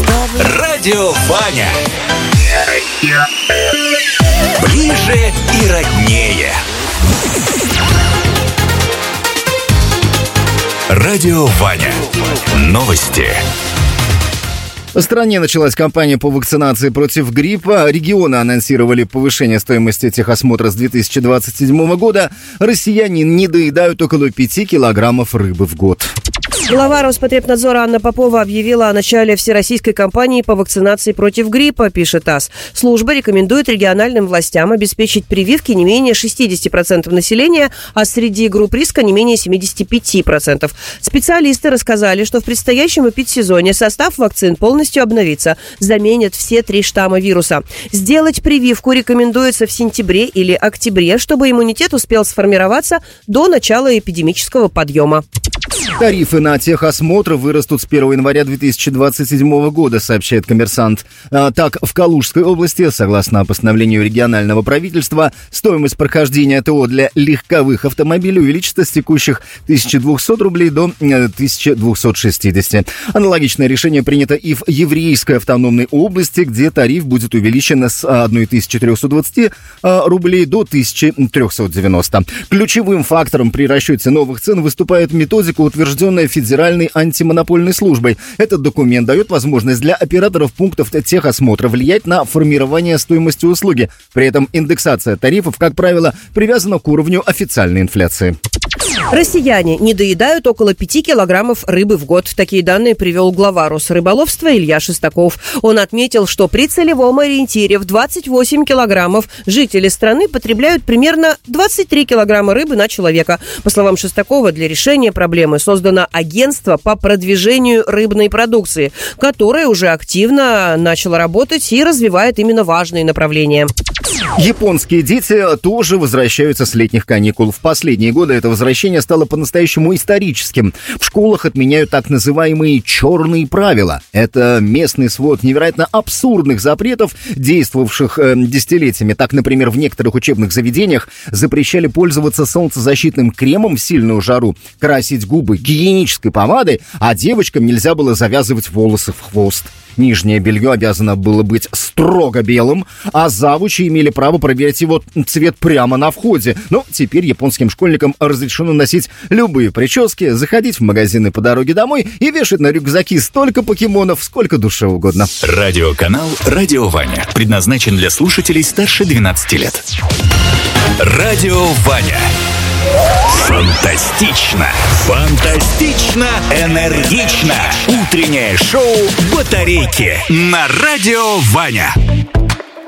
Радио Ваня. Ближе и роднее. Радио Ваня. Новости. В стране началась кампания по вакцинации против гриппа. Регионы анонсировали повышение стоимости техосмотра с 2027 года. Россияне не доедают около 5 килограммов рыбы в год. Глава Роспотребнадзора Анна Попова объявила о начале всероссийской кампании по вакцинации против гриппа, пишет ТАСС. Служба рекомендует региональным властям обеспечить прививки не менее 60% населения, а среди групп риска не менее 75%. Специалисты рассказали, что в предстоящем эпидсезоне состав вакцин полностью обновится, заменят все 3 штамма вируса. Сделать прививку рекомендуется в сентябре или октябре, чтобы иммунитет успел сформироваться до начала эпидемического подъема. Тарифы на техосмотр вырастут с 1 января 2027 года, сообщает «Коммерсант». Так, в Калужской области, согласно постановлению регионального правительства, стоимость прохождения ТО для легковых автомобилей увеличится с текущих 1200 рублей до 1260. Аналогичное решение принято и в Еврейской автономной области, где тариф будет увеличен с 1320 рублей до 1390. Ключевым фактором при расчете новых цен выступает методика, утвержденная Федеральной антимонопольной службой. Этот документ дает возможность для операторов пунктов техосмотра влиять на формирование стоимости услуги. При этом индексация тарифов, как правило, привязана к уровню официальной инфляции. Россияне не доедают около 5 килограммов рыбы в год. Такие данные привел глава Росрыболовства Илья Шестаков. Он отметил, что при целевом ориентире в 28 килограммов жители страны потребляют примерно 23 килограмма рыбы на человека. По словам Шестакова, для решения проблемы создано агентство по продвижению рыбной продукции, которое уже активно начало работать и развивает именно важные направления. Японские дети тоже возвращаются с летних каникул. В последние годы это возвращение стало по-настоящему историческим. В школах отменяют так называемые «черные правила». Это местный свод невероятно абсурдных запретов, действовавших десятилетиями. Так, например, в некоторых учебных заведениях запрещали пользоваться солнцезащитным кремом в сильную жару, красить губы гигиенической помадой, а девочкам нельзя было завязывать волосы в хвост. Нижнее белье обязано было быть строго белым, а завучи имели право проверять его цвет прямо на входе. Но теперь японским школьникам разрешено носить любые прически, заходить в магазины по дороге домой и вешать на рюкзаки столько покемонов, сколько душе угодно. Радиоканал «Радио Ваня» предназначен для слушателей старше 12 лет. Радио Ваня. Фантастично! Фантастично! Энергично! Утреннее шоу «Батарейки» на Радио Ваня.